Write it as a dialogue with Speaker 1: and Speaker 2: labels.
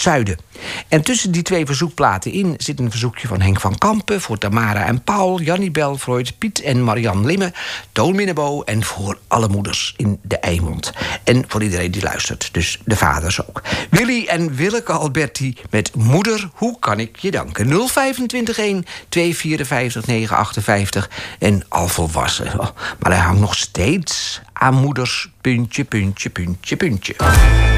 Speaker 1: zuiden. En tussen die 2 verzoekplaten in zit een verzoekje van Henk van Kampen... voor Tamara en Paul, Jannie Belfroyd, Piet en Marianne Limme... Toon Minnebo en voor alle moeders in de Eimond. En voor iedereen die luistert, dus de vaders ook. Willy en Willeke Alberti met Moeder, hoe kan ik je danken? 025-1-254-958 en al volwassen. Oh, maar hij hangt nog steeds aan moeders, puntje, puntje, puntje, puntje.